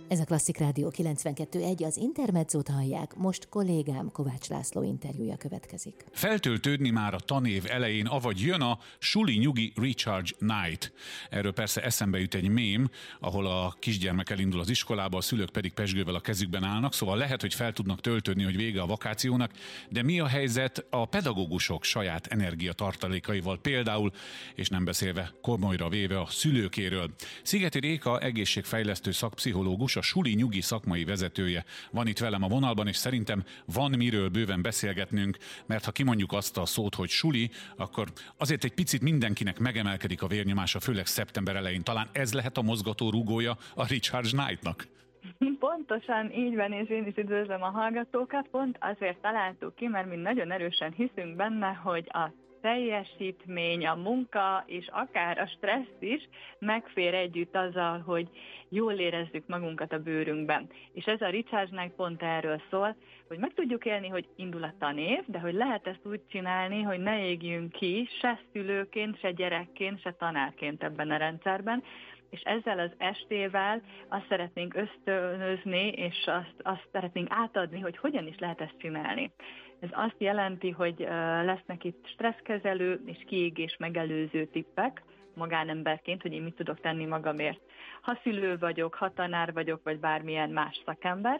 Ez a Klasszik Rádió 92.1, az Intermezzót hallják, most kollégám Kovács László interjúja következik. Feltöltődni már a tanév elején, avagy jön a Suli Nyugi Recharge Night. Erről persze eszembe jut egy mém, ahol a kisgyermek elindul az iskolába, a szülők pedig pezsgővel a kezükben állnak, szóval lehet, hogy fel tudnak töltődni, hogy vége a vakációnak, de mi a helyzet a pedagógusok saját energiatartalékaival például, és nem beszélve komolyra véve a szülőkéről. Szigeti Réka egészségfejlesztő szakpszichológus, a Suli Nyugi szakmai vezetője van itt velem a vonalban, és szerintem van miről bőven beszélgetnünk, mert ha kimondjuk azt a szót, hogy suli, akkor azért egy picit mindenkinek megemelkedik a vérnyomása, főleg szeptember elején. Talán ez lehet a mozgató rúgója a Recharge Night-nak? Pontosan így van, és én is üdvözlöm a hallgatókat. Pont azért találtuk ki, mert mi nagyon erősen hiszünk benne, hogy a teljesítmény, a munka és akár a stressz is megfér együtt azzal, hogy jól érezzük magunkat a bőrünkben. És ez a Recharge Night pont erről szól, hogy meg tudjuk élni, hogy indul a tanév, de hogy lehet ezt úgy csinálni, hogy ne égjünk ki se szülőként, se gyerekként, se tanárként ebben a rendszerben, és ezzel az estével azt szeretnénk ösztönözni, és azt szeretnénk átadni, hogy hogyan is lehet ezt csinálni. Ez azt jelenti, hogy lesznek itt stresszkezelő és kiégés megelőző tippek magánemberként, hogy én mit tudok tenni magamért. Ha szülő vagyok, ha tanár vagyok, vagy bármilyen más szakember.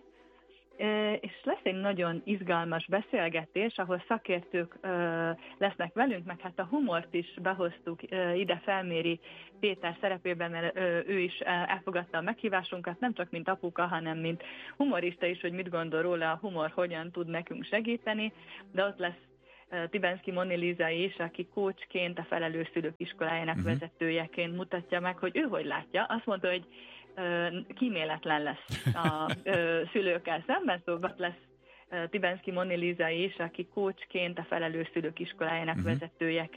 És lesz egy nagyon izgalmas beszélgetés, ahol szakértők lesznek velünk, meg hát a humort is behoztuk ide Felméri Péter szerepében, mert ő is elfogadta a meghívásunkat, nem csak mint apuka, hanem mint humorista is, hogy mit gondol róla a humor, hogyan tud nekünk segíteni, de ott lesz Tibenszky Moni-Liza is, aki coachként, a Felelős Szülők Iskolájának vezetőjeként mutatja meg, hogy ő hogy látja. Azt mondta, hogy kíméletlen lesz a szülőkkel szemben, szóval lesz Tibenszky Moni-Liza is, aki coachként, a Felelős Szülők Iskolájának vezetőjeként